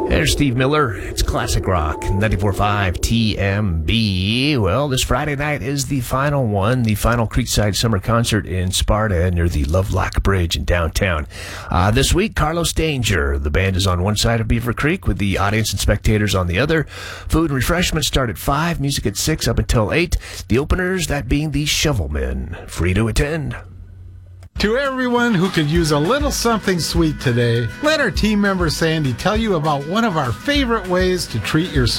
There's Steve Miller. It's Classic Rock, 94.5 TMB. Well, this Friday night is the final one, the final Creekside Summer Concert in Sparta near the Lovelock Bridge in downtown. This week, Carlos Danger. The band is on one side of Beaver Creek with the audience and spectators on the other. Food and refreshments start at 5, music at 6 up until 8. The openers, that being the Shovelmen. Free to attend. To everyone who could use a little something sweet today, let our team member Sandy tell you about one of our favorite ways to treat your